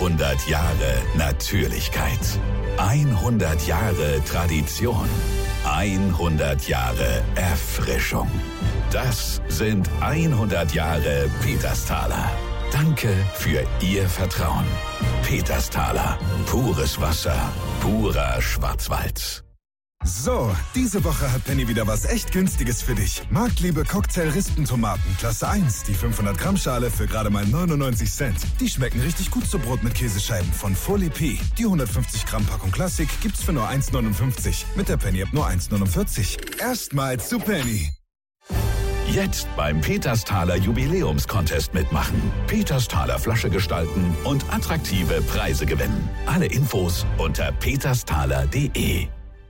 100 Jahre Natürlichkeit. 100 Jahre Tradition. 100 Jahre Erfrischung. Das sind 100 Jahre Petersthaler. Danke für Ihr Vertrauen. Petersthaler. Pures Wasser. Purer Schwarzwald. So, diese Woche hat Penny wieder was echt Günstiges für dich. Marktliebe Cocktail-Rispentomaten, Klasse 1, die 500 Gramm Schale für gerade mal 99 Cent. Die schmecken richtig gut zu Brot mit Käsescheiben von Folie P. Die 150 Gramm Packung Klassik gibt's für nur 1,59. Mit der Penny-App nur 1,49. Erstmals zu Penny. Jetzt beim Petersthaler Jubiläumscontest mitmachen. Petersthaler Flasche gestalten und attraktive Preise gewinnen. Alle Infos unter petersthaler.de.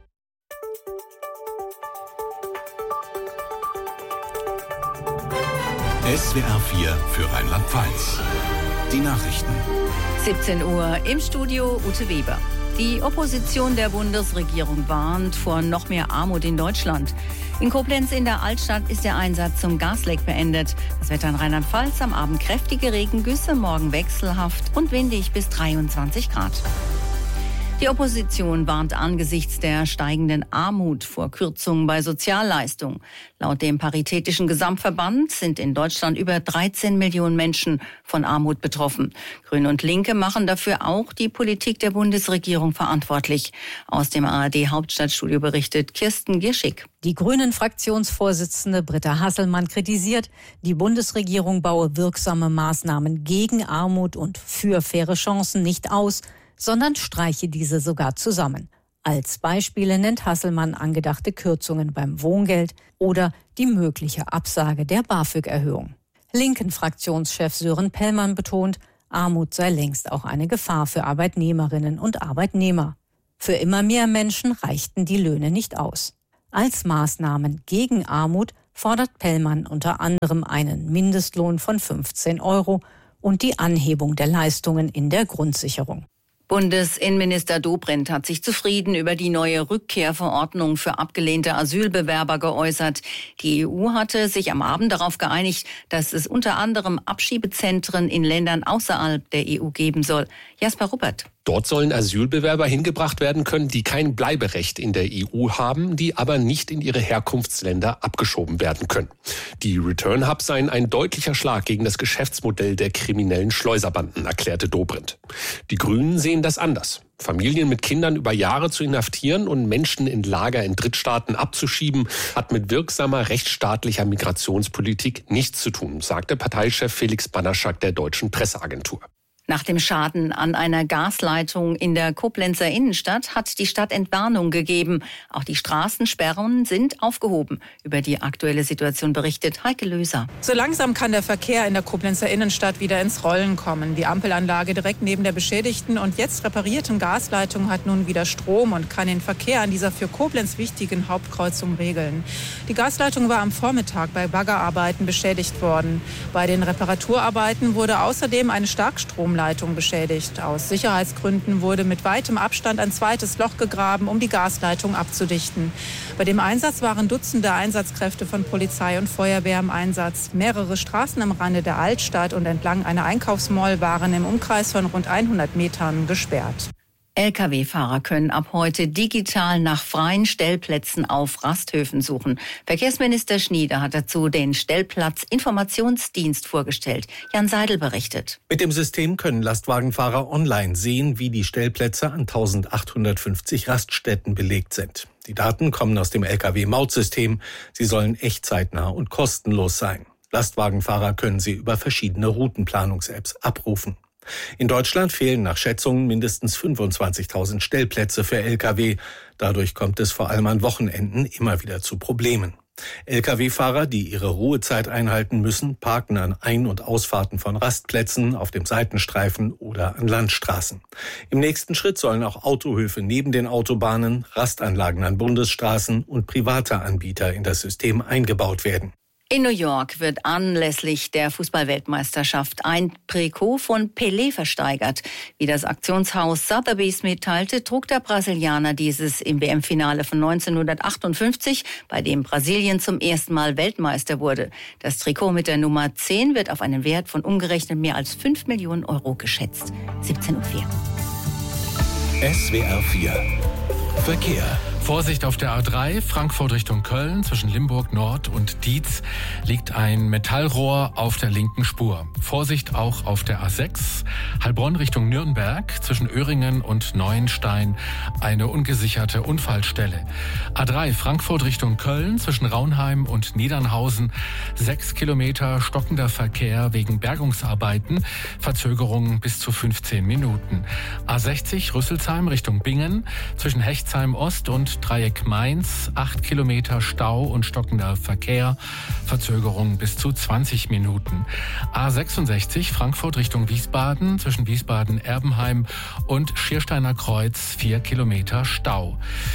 SWR 4 für Rheinland-Pfalz. Die Nachrichten. 17 Uhr im Studio Ute Weber. Die Opposition der Bundesregierung warnt vor noch mehr Armut in Deutschland. In Koblenz in der Altstadt ist der Einsatz zum Gasleck beendet. Das Wetter in Rheinland-Pfalz: am Abend kräftige Regengüsse, morgen wechselhaft und windig bis 23 Grad. Die Opposition warnt angesichts der steigenden Armut vor Kürzungen bei Sozialleistungen. Laut dem Paritätischen Gesamtverband sind in Deutschland über 13 Millionen Menschen von Armut betroffen. Grüne und Linke machen dafür auch die Politik der Bundesregierung verantwortlich. Aus dem ARD-Hauptstadtstudio berichtet Kirsten Gierschick. Die Grünen-Fraktionsvorsitzende Britta Hasselmann kritisiert, die Bundesregierung baue wirksame Maßnahmen gegen Armut und für faire Chancen nicht aus, sondern streiche diese sogar zusammen. Als Beispiele nennt Hasselmann angedachte Kürzungen beim Wohngeld oder die mögliche Absage der BAföG-Erhöhung. Linken-Fraktionschef Sören Pellmann betont, Armut sei längst auch eine Gefahr für Arbeitnehmerinnen und Arbeitnehmer. Für immer mehr Menschen reichten die Löhne nicht aus. Als Maßnahmen gegen Armut fordert Pellmann unter anderem einen Mindestlohn von 15 € und die Anhebung der Leistungen in der Grundsicherung. Bundesinnenminister Dobrindt hat sich zufrieden über die neue Rückkehrverordnung für abgelehnte Asylbewerber geäußert. Die EU hatte sich am Abend darauf geeinigt, dass es unter anderem Abschiebezentren in Ländern außerhalb der EU geben soll. Jasper Ruppert. Dort sollen Asylbewerber hingebracht werden können, die kein Bleiberecht in der EU haben, die aber nicht in ihre Herkunftsländer abgeschoben werden können. Die Return Hubs seien ein deutlicher Schlag gegen das Geschäftsmodell der kriminellen Schleuserbanden, erklärte Dobrindt. Die Grünen sehen das anders. Familien mit Kindern über Jahre zu inhaftieren und Menschen in Lager in Drittstaaten abzuschieben, hat mit wirksamer rechtsstaatlicher Migrationspolitik nichts zu tun, sagte Parteichef Felix Banaschak der Deutschen Presseagentur. Nach dem Schaden an einer Gasleitung in der Koblenzer Innenstadt hat die Stadt Entwarnung gegeben. Auch die Straßensperren sind aufgehoben. Über die aktuelle Situation berichtet Heike Löser. So langsam kann der Verkehr in der Koblenzer Innenstadt wieder ins Rollen kommen. Die Ampelanlage direkt neben der beschädigten und jetzt reparierten Gasleitung hat nun wieder Strom und kann den Verkehr an dieser für Koblenz wichtigen Hauptkreuzung regeln. Die Gasleitung war am Vormittag bei Baggerarbeiten beschädigt worden. Bei den Reparaturarbeiten wurde außerdem eine Starkstromleitung beschädigt. Aus Sicherheitsgründen wurde mit weitem Abstand ein zweites Loch gegraben, um die Gasleitung abzudichten. Bei dem Einsatz waren Dutzende Einsatzkräfte von Polizei und Feuerwehr im Einsatz. Mehrere Straßen am Rande der Altstadt und entlang einer Einkaufsmall waren im Umkreis von rund 100 Metern gesperrt. Lkw-Fahrer können ab heute digital nach freien Stellplätzen auf Rasthöfen suchen. Verkehrsminister Schnieder hat dazu den Stellplatzinformationsdienst vorgestellt. Jan Seidel berichtet. Mit dem System können Lastwagenfahrer online sehen, wie die Stellplätze an 1850 Raststätten belegt sind. Die Daten kommen aus dem Lkw-Mautsystem. Sie sollen echtzeitnah und kostenlos sein. Lastwagenfahrer können sie über verschiedene Routenplanungs-Apps abrufen. In Deutschland fehlen nach Schätzungen mindestens 25.000 Stellplätze für Lkw. Dadurch kommt es vor allem an Wochenenden immer wieder zu Problemen. Lkw-Fahrer, die ihre Ruhezeit einhalten müssen, parken an Ein- und Ausfahrten von Rastplätzen, auf dem Seitenstreifen oder an Landstraßen. Im nächsten Schritt sollen auch Autohöfe neben den Autobahnen, Rastanlagen an Bundesstraßen und private Anbieter in das System eingebaut werden. In New York wird anlässlich der Fußballweltmeisterschaft ein Trikot von Pelé versteigert. Wie das Auktionshaus Sotheby's mitteilte, trug der Brasilianer dieses im WM-Finale von 1958, bei dem Brasilien zum ersten Mal Weltmeister wurde. Das Trikot mit der Nummer 10 wird auf einen Wert von umgerechnet mehr als 5 Millionen Euro geschätzt. 17:04 Uhr. SWR 4 Verkehr. Vorsicht auf der A3, Frankfurt Richtung Köln, zwischen Limburg Nord und Dietz liegt ein Metallrohr auf der linken Spur. Vorsicht auch auf der A6, Heilbronn Richtung Nürnberg, zwischen Öhringen und Neuenstein eine ungesicherte Unfallstelle. A3, Frankfurt Richtung Köln, zwischen Raunheim und Niedernhausen 6 Kilometer stockender Verkehr wegen Bergungsarbeiten, Verzögerungen bis zu 15 Minuten. A60, Rüsselsheim Richtung Bingen, zwischen Hechtsheim Ost und Dreieck Mainz, 8 Kilometer Stau und stockender Verkehr, Verzögerung bis zu 20 Minuten. A66 Frankfurt Richtung Wiesbaden, zwischen Wiesbaden-Erbenheim und Schiersteiner Kreuz 4 Kilometer Stau.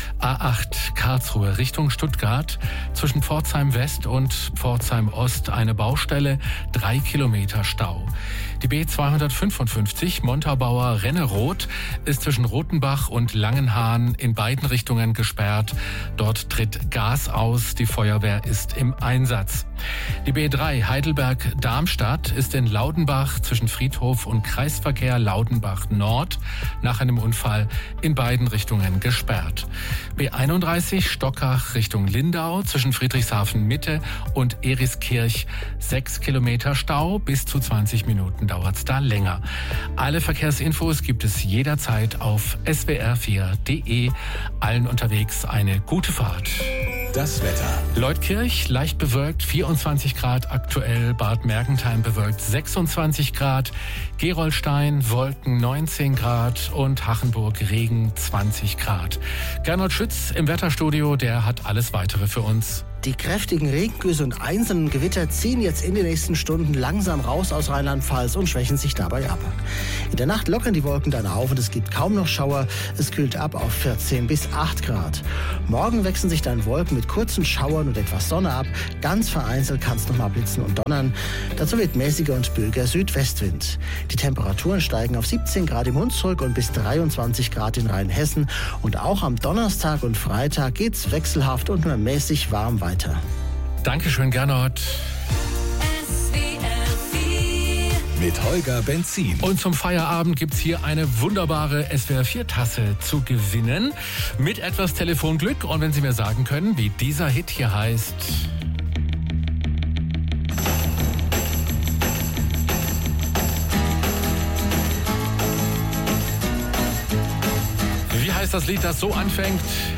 A8 Karlsruhe Richtung Stuttgart, zwischen Pforzheim West und Pforzheim Ost eine Baustelle, 3 Kilometer Stau. Die B255 Montabaur Renneroth ist zwischen Rotenbach und Langenhahn in beiden Richtungen gesperrt. Dort tritt Gas aus, die Feuerwehr ist im Einsatz. Die B3 Heidelberg-Darmstadt ist in Laudenbach zwischen Friedhof und Kreisverkehr Laudenbach Nord nach einem Unfall in beiden Richtungen gesperrt. B31 Stockach Richtung Lindau zwischen Friedrichshafen Mitte und Eriskirch 6 Kilometer Stau, bis zu 20 Minuten dauert's da länger. Alle Verkehrsinfos gibt es jederzeit auf swr4.de. Allen unterwegs eine gute Fahrt. Das Wetter. Leutkirch leicht bewölkt, 24 Grad aktuell. Bad Mergentheim bewölkt, 26 Grad. Gerolstein Wolken, 19 Grad. Und Hachenburg Regen, 20 Grad. Gernot Schütz im Wetterstudio, der hat alles Weitere für uns. Die kräftigen Regengüsse und einzelnen Gewitter ziehen jetzt in den nächsten Stunden langsam raus aus Rheinland-Pfalz und schwächen sich dabei ab. In der Nacht lockern die Wolken dann auf und es gibt kaum noch Schauer. Es kühlt ab auf 14 bis 8 Grad. Morgen wechseln sich dann Wolken mit kurzen Schauern und etwas Sonne ab. Ganz vereinzelt kann es nochmal blitzen und donnern. Dazu wird mäßiger und böiger Südwestwind. Die Temperaturen steigen auf 17 Grad im Hunsrück und bis 23 Grad in Rheinhessen. Und auch am Donnerstag und Freitag geht's wechselhaft und nur mäßig warm weiter. Dankeschön, Gernot. Mit Holger Benzin. Und zum Feierabend gibt's hier eine wunderbare SWR4-Tasse zu gewinnen. Mit etwas Telefonglück. Und wenn Sie mir sagen können, wie dieser Hit hier heißt. Wie heißt das Lied, das so anfängt?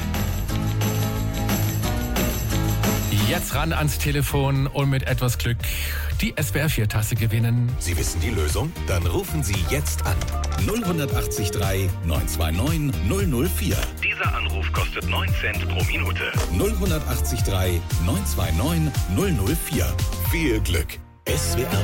Jetzt ran ans Telefon und mit etwas Glück die SWR4-Tasse gewinnen. Sie wissen die Lösung? Dann rufen Sie jetzt an. 0183 929 004. Dieser Anruf kostet 9 Cent pro Minute. 0183 929 004. Viel Glück. SWR